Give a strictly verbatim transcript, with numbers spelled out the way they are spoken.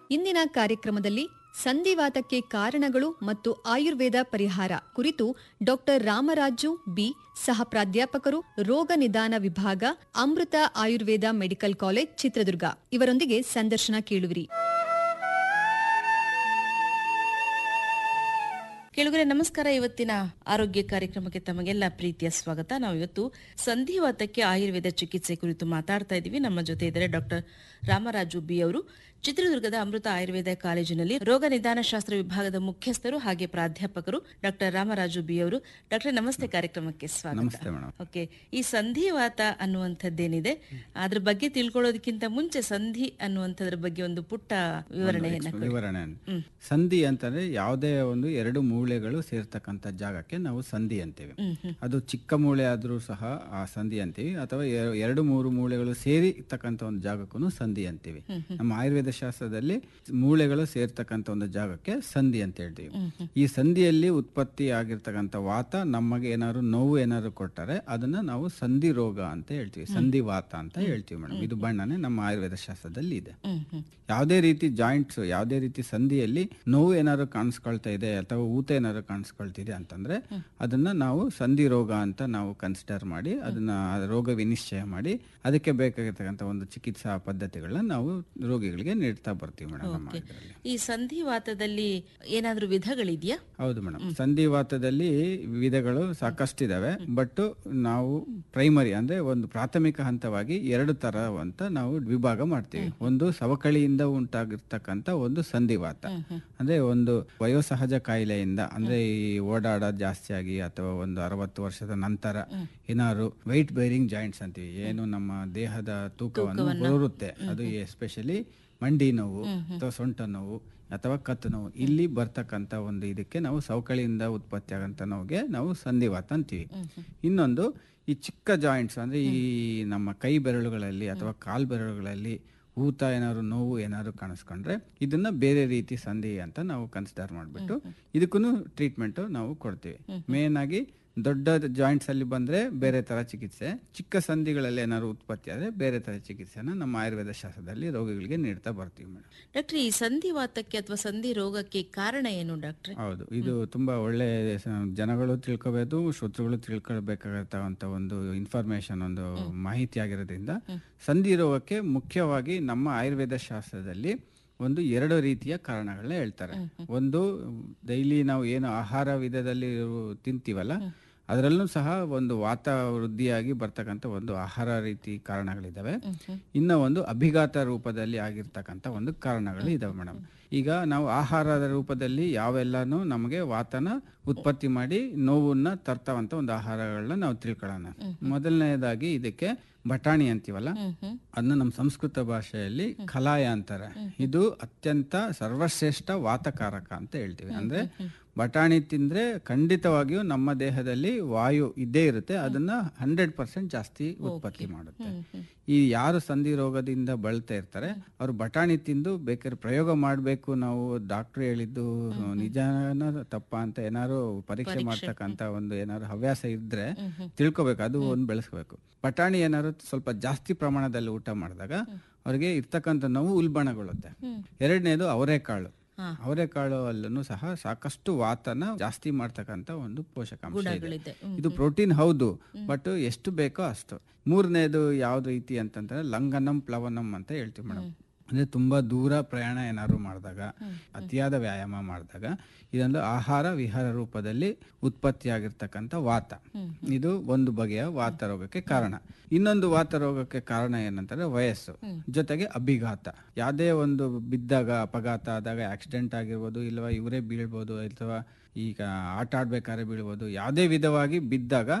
ಇಂದಿನ ಕಾರ್ಯಕ್ರಮದಲ್ಲಿ ಸಂಧಿವಾತಕ್ಕೆ ಕಾರಣಗಳು ಮತ್ತು ಆಯುರ್ವೇದ ಪರಿಹಾರ ಕುರಿತು ಡಾಕ್ಟರ್ ರಾಮರಾಜು ಬಿ, ಸಹ ಪ್ರಾಧ್ಯಾಪಕರು, ರೋಗ ನಿದಾನ ವಿಭಾಗ, ಅಮೃತ ಆಯುರ್ವೇದ ಮೆಡಿಕಲ್ ಕಾಲೇಜ್, ಚಿತ್ರದುರ್ಗ ಇವರೊಂದಿಗೆ ಸಂದರ್ಶನ ಕೇಳುವಿರಿ. ಕೇಳುಗರೆ ನಮಸ್ಕಾರ. ಇವತ್ತಿನ ಆರೋಗ್ಯ ಕಾರ್ಯಕ್ರಮಕ್ಕೆ ತಮಗೆಲ್ಲ ಪ್ರೀತಿಯ ಸ್ವಾಗತ. ನಾವು ಇವತ್ತು ಸಂಧಿವಾತಕ್ಕೆ ಆಯುರ್ವೇದ ಚಿಕಿತ್ಸೆ ಕುರಿತು ಮಾತಾಡ್ತಾ ಇದ್ದೀವಿ. ನಮ್ಮ ಜೊತೆ ಇದ್ದಾರೆ ಡಾಕ್ಟರ್ ರಾಮರಾಜು ಬಿ ಅವರು, ಚಿತ್ರದುರ್ಗದ ಅಮೃತ ಆಯುರ್ವೇದ ಕಾಲೇಜಿನಲ್ಲಿ ರೋಗ ನಿದಾನ ಶಾಸ್ತ್ರ ವಿಭಾಗದ ಮುಖ್ಯಸ್ಥರು ಹಾಗೆ ಪ್ರಾಧ್ಯಾಪಕರು ಡಾಕ್ಟರ್ ರಾಮರಾಜು ಬಿ ಅವರು. ಡಾಕ್ಟರ್ ನಮಸ್ತೆ, ಕಾರ್ಯಕ್ರಮಕ್ಕೆ ಸ್ವಾಗತ. ಓಕೆ, ಈ ಸಂಧಿವಾತ ಅನ್ನುವಂಥದ್ದೇನಿದೆ ಅದ್ರ ಬಗ್ಗೆ ತಿಳ್ಕೊಳ್ಳೋದಕ್ಕಿಂತ ಮುಂಚೆ ಸಂಧಿ ಅನ್ನುವಂಥದ್ರ ಬಗ್ಗೆ ಒಂದು ಪುಟ್ಟ ವಿವರಣೆಯನ್ನ ವಿವರಣೆ ಸಂಧಿ ಅಂತಂದ್ರೆ ಯಾವುದೇ ಒಂದು ಎರಡು ಮೂಳೆಗಳು ಸೇರ್ತಕ್ಕಂಥ ಜಾಗಕ್ಕೆ ನಾವು ಸಂಧಿ ಅಂತೀವಿ. ಅದು ಚಿಕ್ಕ ಮೂಳೆ ಆದ್ರೂ ಸಹ ಆ ಸಂಧಿ ಅಂತೀವಿ, ಅಥವಾ ಎರಡು ಮೂರು ಮೂಳೆಗಳು ಸೇರಿರ್ತಕ್ಕಂಥ ಒಂದು ಜಾಗಕ್ಕೂ ಸಂಧಿ ಅಂತೀವಿ. ನಮ್ಮ ಆಯುರ್ವೇದ ಶಾಸ್ತ್ರದಲ್ಲಿ ಮೂಳೆಗಳು ಸೇರ್ತಕ್ಕಂಥ ಒಂದು ಜಾಗಕ್ಕೆ ಸಂಧಿ ಅಂತ ಹೇಳ್ತೀವಿ. ಈ ಸಂಧಿಯಲ್ಲಿ ಉತ್ಪತ್ತಿ ಆಗಿರ್ತಕ್ಕಂಥ ವಾತ ನಮಗೆ ಏನಾದ್ರು ನೋವು ಏನಾದ್ರು ಕೊಟ್ಟರೆ ಅದನ್ನ ನಾವು ಸಂಧಿ ರೋಗ ಅಂತ ಹೇಳ್ತೀವಿ, ಸಂಧಿ ವಾತ ಅಂತ ಹೇಳ್ತೀವಿ ಮೇಡಮ್. ಇದು ಬಣ್ಣನೆ ನಮ್ಮ ಆಯುರ್ವೇದ ಶಾಸ್ತ್ರದಲ್ಲಿ ಇದೆ. ಯಾವುದೇ ರೀತಿ ಜಾಯಿಂಟ್ಸ್, ಯಾವುದೇ ರೀತಿ ಸಂಧಿಯಲ್ಲಿ ನೋವು ಏನಾದ್ರು ಕಾಣಿಸ್ಕೊಳ್ತಾ ಇದೆ ಅಥವಾ ಊತ ಏನಾದ್ರು ಕಾಣಿಸ್ಕೊಳ್ತಿದೆ ಅಂತಂದ್ರೆ ಅದನ್ನ ನಾವು ಸಂಧಿ ರೋಗ ಅಂತ ನಾವು ಕನ್ಸಿಡರ್ ಮಾಡಿ ಅದನ್ನ ರೋಗ ವಿನಿಶ್ಚಯ ಮಾಡಿ ಅದಕ್ಕೆ ಬೇಕಾಗಿರ್ತಕ್ಕಂಥ ಒಂದು ಚಿಕಿತ್ಸಾ ಪದ್ಧತಿಗಳನ್ನ ನಾವು ರೋಗಿಗಳಿಗೆ ನೀಡ್ತಾ ಬರ್ತೀವಿ ಮೇಡಮ್. ನಮ್ಮ ಈ ಸಂಧಿವಾತದಲ್ಲಿ ಏನಾದ್ರೂ ವಿಧಗಳಿದೆಯಾ? ಹೌದು ಮೇಡಮ್, ಸಂಧಿವಾತದಲ್ಲಿ ವಿಧಗಳು ಸಾಕಷ್ಟಿದಾವೆ. ಬಟ್ ನಾವು ಪ್ರೈಮರಿ ಅಂದ್ರೆ ಒಂದು ಪ್ರಾಥಮಿಕ ಹಂತವಾಗಿ ಎರಡು ತರ ಅಂತ ನಾವು ವಿಭಾಗ ಮಾಡ್ತೀವಿ. ಒಂದು ಸವಕಳಿಯಿಂದ ಉಂಟಾಗಿರ್ತಕ್ಕಂಥ ಒಂದು ಸಂಧಿವಾತ, ಅಂದ್ರೆ ಒಂದು ವಯೋಸಹಜ ಕಾಯಿಲೆಯಿಂದ, ಅಂದ್ರೆ ಈ ಓಡಾಡೋದು ಜಾಸ್ತಿ ಆಗಿ ಅಥವಾ ಒಂದು ಅರವತ್ತು ವರ್ಷದ ನಂತರ ಏನಾದ್ರು ವೈಟ್ ಬೇರಿಂಗ್ ಜಾಯಿಂಟ್ಸ್ ಅಂತೀವಿ, ಏನು ನಮ್ಮ ದೇಹದ ತೂಕವನ್ನು ಬರುತ್ತೆ, ಅದು ಎಸ್ಪೆಷಲಿ ಮಂಡಿ ನೋವು ಅಥವಾ ಸೊಂಟ ನೋವು ಅಥವಾ ಕತ್ತು ನೋವು, ಇಲ್ಲಿ ಬರ್ತಕ್ಕಂಥ ಒಂದು ಇದಕ್ಕೆ ನಾವು ಸವಕಳಿಯಿಂದ ಉತ್ಪತ್ತಿ ಆಗಂತ ನೋವಿಗೆ ನಾವು ಸಂಧಿವಾತ ಅಂತೀವಿ. ಇನ್ನೊಂದು ಈ ಚಿಕ್ಕ ಜಾಯಿಂಟ್ಸ್, ಅಂದ್ರೆ ಈ ನಮ್ಮ ಕೈ ಬೆರಳುಗಳಲ್ಲಿ ಅಥವಾ ಕಾಲ್ ಬೆರಳುಗಳಲ್ಲಿ ಊತ ಏನಾದ್ರು ನೋವು ಏನಾದ್ರು ಕಾಣಿಸ್ಕೊಂಡ್ರೆ ಇದನ್ನ ಬೇರೆ ರೀತಿ ಸಂಧಿ ಅಂತ ನಾವು ಕನ್ಸಿಡರ್ ಮಾಡ್ಬಿಟ್ಟು ಇದಕ್ಕೂ ಟ್ರೀಟ್ಮೆಂಟ್ ನಾವು ಕೊಡ್ತೀವಿ. ಮೇನ್ ಆಗಿ ದೊಡ್ಡ ಜಾಯಿಂಟ್ಸ್ ಅಲ್ಲಿ ಬಂದ್ರೆ ಬೇರೆ ತರ ಚಿಕಿತ್ಸೆ, ಚಿಕ್ಕ ಸಂಧಿಗಳಲ್ಲಿ ಏನಾದ್ರು ಉತ್ಪತ್ತಿ ಆದ್ರೆ ಬೇರೆ ತರ ಚಿಕಿತ್ಸೆನ ನಮ್ಮ ಆಯುರ್ವೇದ ಶಾಸ್ತ್ರದಲ್ಲಿ ರೋಗಿಗಳಿಗೆ ನೀಡ್ತಾ ಬರ್ತೀವಿ ಮೇಡಮ್. ಡಾಕ್ಟರ್, ಈ ಸಂಧಿವಾತಕ್ಕೆ ಅಥವಾ ಸಂಧಿ ರೋಗಕ್ಕೆ ಕಾರಣ ಏನು ಡಾಕ್ಟ್ರೆ? ಹೌದು, ಇದು ತುಂಬಾ ಒಳ್ಳೆ ಜನಗಳು ತಿಳ್ಕೋಬೇಕು, ಶ್ರೋತೃಗಳು ತಿಳ್ಕೊಳ್ಬೇಕಾಗತ್ತ ಒಂದು ಇನ್ಫಾರ್ಮೇಶನ್, ಒಂದು ಮಾಹಿತಿ ಆಗಿರೋದ್ರಿಂದ ಸಂಧಿ ರೋಗಕ್ಕೆ ಮುಖ್ಯವಾಗಿ ನಮ್ಮ ಆಯುರ್ವೇದ ಶಾಸ್ತ್ರದಲ್ಲಿ ಒಂದು ಎರಡು ರೀತಿಯ ಕಾರಣಗಳನ್ನ ಹೇಳ್ತಾರೆ. ಒಂದು ಡೈಲಿ ನಾವು ಏನು ಆಹಾರ ವಿಧದಲ್ಲಿ ತಿಂತೀವಲ್ಲ ಅದರಲ್ಲೂ ಸಹ ಒಂದು ವಾತ ವೃದ್ಧಿಯಾಗಿ ಬರ್ತಕ್ಕಂಥ ಒಂದು ಆಹಾರ ರೀತಿ ಕಾರಣಗಳಿದಾವೆ. ಇನ್ನ ಒಂದು ಅಭಿಘಾತ ರೂಪದಲ್ಲಿ ಆಗಿರ್ತಕ್ಕಂಥ ಒಂದು ಕಾರಣಗಳು ಇದಾವೆ ಮೇಡಮ್. ಈಗ ನಾವು ಆಹಾರದ ರೂಪದಲ್ಲಿ ಯಾವೆಲ್ಲಾನು ನಮಗೆ ವಾತನ ಉತ್ಪತ್ತಿ ಮಾಡಿ ನೋವನ್ನ ತರ್ತಾವಂತ ಒಂದು ಆಹಾರಗಳನ್ನ ನಾವು ತಿಳ್ಕೊಳ್ಳೋಣ. ಮೊದಲನೇದಾಗಿ ಇದಕ್ಕೆ ಬಟಾಣಿ ಅಂತೀವಲ್ಲ, ಅದನ್ನ ನಮ್ಮ ಸಂಸ್ಕೃತ ಭಾಷೆಯಲ್ಲಿ ಕಲಾಯ ಅಂತಾರೆ. ಇದು ಅತ್ಯಂತ ಸರ್ವಶ್ರೇಷ್ಠ ವಾತಕಾರಕ ಅಂತ ಹೇಳ್ತೀವಿ. ಅಂದ್ರೆ ಬಟಾಣಿ ತಿಂದ್ರೆ ಖಂಡಿತವಾಗಿಯೂ ನಮ್ಮ ದೇಹದಲ್ಲಿ ವಾಯು ಇದ್ದೇ ಇರುತ್ತೆ, ಅದನ್ನ ಹಂಡ್ರೆಡ್ ಪರ್ಸೆಂಟ್ ಜಾಸ್ತಿ ಉತ್ಪತ್ತಿ ಮಾಡುತ್ತೆ. ಈ ಯಾರು ಸಂಧಿ ರೋಗದಿಂದ ಬಳಲ್ತಾ ಇರ್ತಾರೆ ಅವ್ರು ಬಟಾಣಿ ತಿಂದು ಬೇಕಾದ್ರೆ ಪ್ರಯೋಗ ಮಾಡ್ಬೇಕು, ನಾವು ಡಾಕ್ಟರ್ ಹೇಳಿದ್ದು ನಿಜಾನ ತಪ್ಪ ಅಂತ ಏನಾದ್ರು ಪರೀಕ್ಷೆ ಮಾಡ್ತಕ್ಕಂತ ಒಂದು ಏನಾದ್ರು ಹವ್ಯಾಸ ಇದ್ರೆ ತಿಳ್ಕೊಬೇಕು, ಅದು ಒಂದು ಬೆಳೆಸ್ಕೋಬೇಕು. ಬಟಾಣಿ ಏನಾದ್ರು ಸ್ವಲ್ಪ ಜಾಸ್ತಿ ಪ್ರಮಾಣದಲ್ಲಿ ಊಟ ಮಾಡಿದಾಗ ಅವ್ರಿಗೆ ಇರ್ತಕ್ಕಂಥ ನೋವು ಉಲ್ಬಣಗೊಳ್ಳುತ್ತೆ. ಎರಡನೇದು ಅವರೆಕಾಳು, ಅವರೆಕಾಳು ಅಲ್ಲೂ ಸಹ ಸಾಕಷ್ಟು ವಾತನ ಜಾಸ್ತಿ ಮಾಡ್ತಕ್ಕಂತ ಒಂದು ಪೋಷಕಾಂಶ ಇದೆ. ಇದು ಪ್ರೋಟೀನ್ ಹೌದು, ಬಟ್ ಎಷ್ಟು ಬೇಕೋ ಅಷ್ಟು. ಮೂರನೇದು ಯಾವ್ದು ರೀತಿ ಅಂತಂದ್ರೆ ಲಂಗನಂ ಪ್ಲವನಂ ಅಂತ ಹೇಳ್ತೀವಿ ಮೇಡಮ್. ಅಂದ್ರೆ ತುಂಬಾ ದೂರ ಪ್ರಯಾಣ ಏನಾದ್ರು ಮಾಡಿದಾಗ, ಅತಿಯಾದ ವ್ಯಾಯಾಮ ಮಾಡಿದಾಗ ಇದೊಂದು ಆಹಾರ ವಿಹಾರ ರೂಪದಲ್ಲಿ ಉತ್ಪತ್ತಿಯಾಗಿರ್ತಕ್ಕಂಥ ವಾತ, ಇದು ಒಂದು ಬಗೆಯ ವಾತ ರೋಗಕ್ಕೆ ಕಾರಣ. ಇನ್ನೊಂದು ವಾತ ರೋಗಕ್ಕೆ ಕಾರಣ ಏನಂತಂದ್ರೆ ವಯಸ್ಸು ಜೊತೆಗೆ ಅಭಿಘಾತ. ಯಾವುದೇ ಒಂದು ಬಿದ್ದಾಗ, ಅಪಘಾತ ಆದಾಗ, ಆಕ್ಸಿಡೆಂಟ್ ಆಗಿರ್ಬೋದು, ಇಲ್ವಾ ಇವರೇ ಬೀಳ್ಬೋದು, ಅಥವಾ ಈಗ ಆಟ ಆಡ್ಬೇಕಾದ್ರೆ ಬೀಳ್ಬೋದು, ಯಾವುದೇ ವಿಧವಾಗಿ ಬಿದ್ದಾಗ